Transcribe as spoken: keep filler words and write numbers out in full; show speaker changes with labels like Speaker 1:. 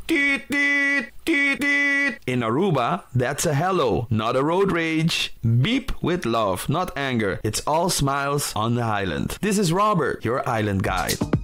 Speaker 1: Toot, toot, toot, toot. In Aruba, that's a hello, not a road rage. Beep with love, not anger. It's all smiles on the island. This is Robert, your island guide.